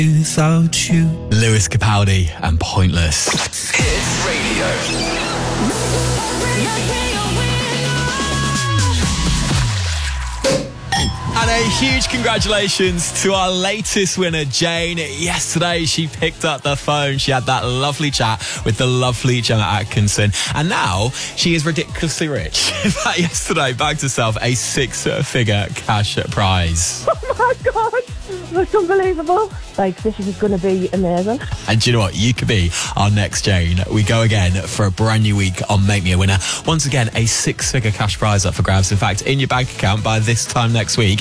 Without you. Lewis Capaldi and Pointless. Hits Radio. And a huge congratulations to our latest winner, Jane. Yesterday, she picked up the phone. She had that lovely chat with the lovely Gemma Atkinson. And now she is ridiculously rich. In fact, yesterday, bagged herself a 6-figure cash prize. Oh my God, that's unbelievable. Like, this is going to be amazing. And do you know what? You could be our next Jane. We go again for a brand new week on Make Me a Winner. Once again, a 6-figure cash prize up for grabs. In fact, in your bank account by this time next week,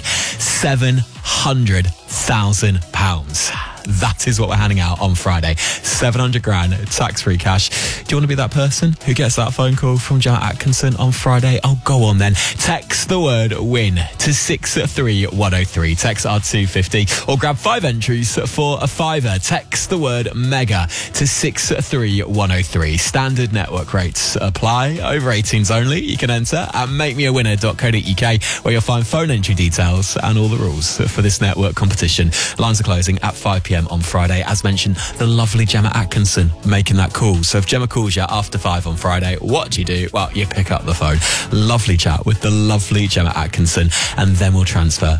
£700,000. That is what we're handing out on Friday. 700 grand tax-free cash. Do you want to be that person who gets that phone call from Gemma Atkinson on Friday? Oh, go on then. Text the word WIN to 63103. Text R250 or grab 5 entries for a £5. Text the word MEGA to 63103. Standard network rates apply. Over 18s only. You can enter at makemeawinner.co.uk where you'll find phone entry details and all the rules for this network competition. Lines are closing at 5 p.m. on Friday. As mentioned, the lovely Gemma Atkinson making that call. So if Gemma calls you after 5 on Friday, what do? Well, you pick up the phone. Lovely chat with the lovely Gemma Atkinson, and then we'll transfer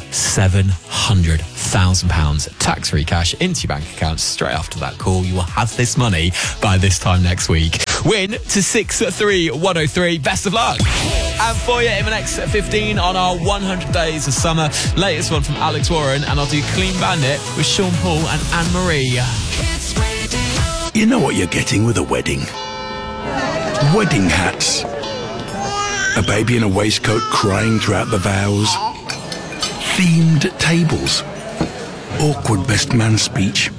£700,000 tax-free cash into your bank account straight after that call. You will have this money by this time next week. Win to 63103. Best of luck. And for you in the next 15 on our 100 Days of Summer, latest one from Alex Warren, and I'll do Clean Bandit with Sean Paul and Anne-Marie. You know what you're getting with a wedding? Wedding hats. A baby in a waistcoat crying throughout the vows. Themed tables. Awkward best man speech.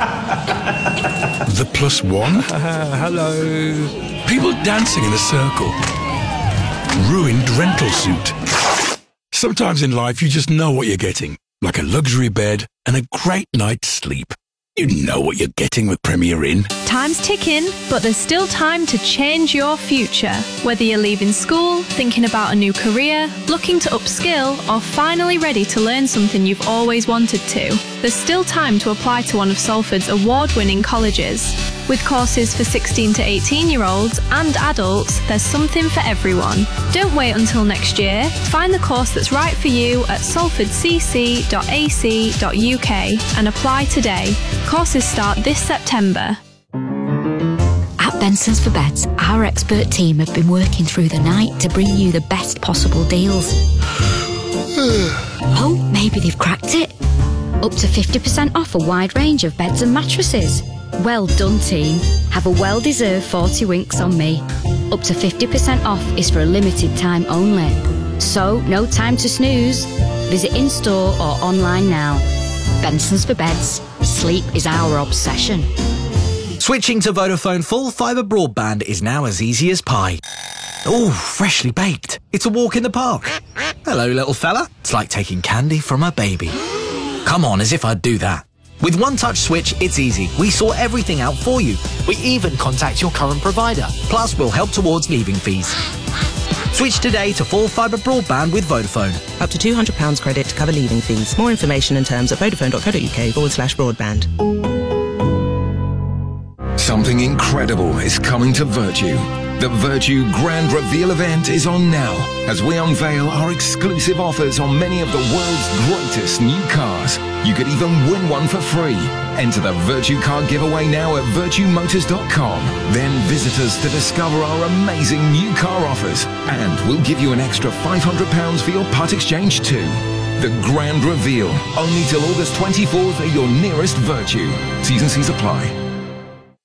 The +1. Hello. People dancing in a circle. Ruined rental suit. Sometimes in life you just know what you're getting. Like a luxury bed and a great night's sleep. You know what you're getting with Premier Inn. Time's ticking, but there's still time to change your future. Whether you're leaving school, thinking about a new career, looking to upskill, or finally ready to learn something you've always wanted to, there's still time to apply to one of Salford's award-winning colleges. With courses for 16 to 18-year-olds and adults, there's something for everyone. Don't wait until next year. Find the course that's right for you at salfordcc.ac.uk and apply today. Courses start this September. At Benson's for Beds, our expert team have been working through the night to bring you the best possible deals. Oh, maybe they've cracked it. Up to 50% off a wide range of beds and mattresses. Well done, team. Have a well-deserved 40 winks on me. Up to 50% off is for a limited time only. So, no time to snooze. Visit in-store or online now. Benson's for Beds. Sleep is our obsession. Switching to Vodafone full fibre broadband is now as easy as pie. Oh, freshly baked. It's a walk in the park. Hello, little fella. It's like taking candy from a baby. Come on, as if I'd do that. With One Touch Switch, it's easy. We sort everything out for you. We even contact your current provider. Plus, we'll help towards leaving fees. Switch today to full fibre broadband with Vodafone. Up to £200 credit to cover leaving fees. More information and terms at vodafone.co.uk/broadband. Something incredible is coming to Virtue. The Virtue Grand Reveal event is on now as we unveil our exclusive offers on many of the world's greatest new cars. You could even win one for free. Enter the Virtue Car giveaway now at virtuemotors.com. Then visit us to discover our amazing new car offers. And we'll give you an extra £500 for your part exchange too. The Grand Reveal, only till August 24th at your nearest Virtue. T's and C's apply.